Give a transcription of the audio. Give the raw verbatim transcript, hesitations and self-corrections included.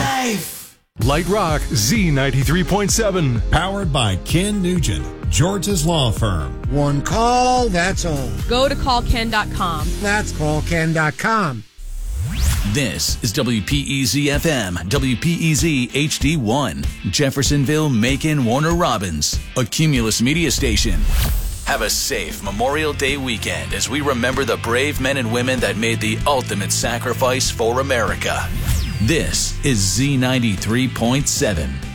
life. Light Rock Z ninety-three point seven. Powered by Ken Nugent, George's Law Firm. One call, that's all. Go to call ken dot com. That's call ken dot com. This is W P E Z F M, W P E Z H D one, Jeffersonville, Macon, Warner Robins, a Cumulus media station. Have a safe Memorial Day weekend as we remember the brave men and women that made the ultimate sacrifice for America. This is Z ninety-three point seven.